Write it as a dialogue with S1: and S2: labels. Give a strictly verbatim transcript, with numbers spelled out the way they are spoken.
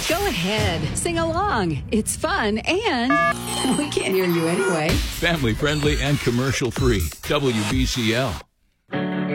S1: Go ahead, sing along. It's fun and we can't hear you anyway.
S2: Family friendly and commercial free. W B C L.